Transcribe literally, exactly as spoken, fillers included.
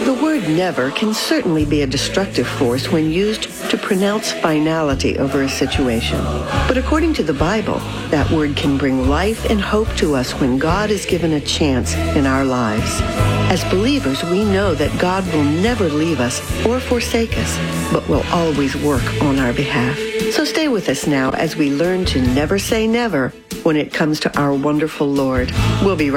The word never can certainly be a destructive force when used to pronounce finality over a situation. But according to the Bible, that word can bring life and hope to us when God is given a chance in our lives. As believers, we know that God will never leave us or forsake us, but will always work on our behalf. So stay with us now as we learn to never say never when it comes to our wonderful Lord. We'll be right